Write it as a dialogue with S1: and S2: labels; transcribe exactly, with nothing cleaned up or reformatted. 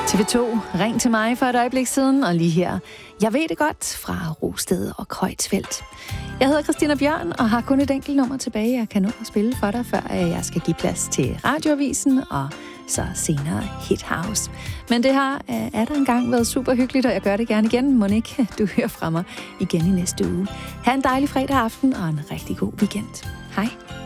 S1: T V to, ring til mig for et øjeblik siden, og lige her, jeg ved det godt, fra Rosted og Kreutzfeldt. Jeg hedder Christina Bjørn, og har kun et enkelt nummer tilbage, jeg kan nå at spille for dig, før jeg skal give plads til Radioavisen, og så senere Hit House. Men det har er der engang været super hyggeligt, og jeg gør det gerne igen. Må ikke du hører fra mig igen i næste uge. Ha' en dejlig fredag aften, og en rigtig god weekend. Hej.